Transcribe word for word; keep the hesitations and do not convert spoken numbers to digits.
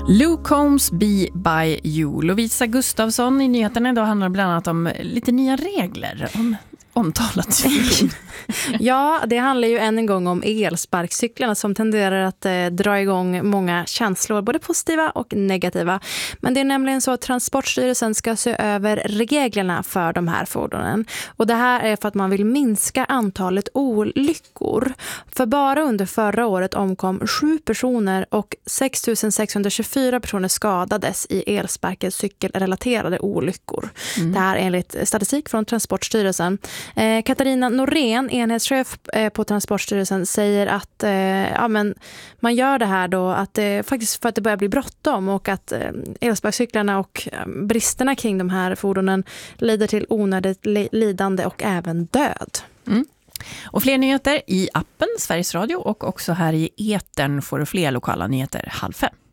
Luke Combs Be By You. Lovisa Gustafsson i nyheterna idag handlar bland annat om lite nya regler om omtalat. Ja, det handlar ju än en gång om elsparkcyklarna som tenderar att eh, dra igång många känslor, både positiva och negativa. Men det är nämligen så att Transportstyrelsen ska se över reglerna för de här fordonen. Och det här är för att man vill minska antalet olyckor. För bara under förra året omkom sju personer och sex tusen sexhundratjugofyra personer skadades i elsparkcykelrelaterade olyckor. Mm. Det här är enligt statistik från Transportstyrelsen. Eh, Katarina Norén, enhetschef eh, på Transportstyrelsen, säger att eh, ja, men man gör det här då att, eh, faktiskt för att det börjar bli bråttom och att eh, elsparkcyklarna och eh, bristerna kring de här fordonen leder till onödigt li- lidande och även död. Mm. Och fler nyheter i appen Sveriges Radio och också här i etern får du fler lokala nyheter halv fem.